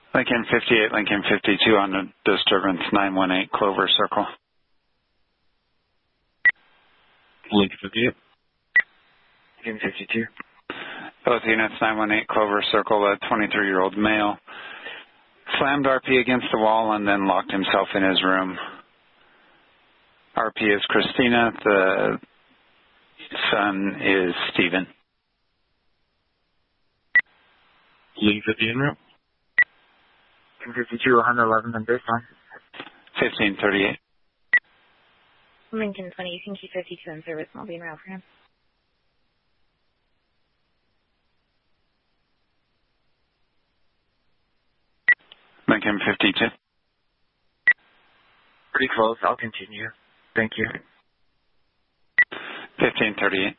Lincoln 58, Lincoln 52 on the disturbance 918 Clover Circle. Lincoln 58. Lincoln 52. Both units 918 Clover Circle, a 23-year-old male slammed RP against the wall and then locked himself in his room. RP is Christina. The son is Stephen. Lincoln 50 en route. Lincoln 52, 111 on baseline. 1538. Lincoln 20, you can keep 52 in service and I'll be en route for him. Lincoln 52. Pretty close. I'll continue. Thank you. 1538.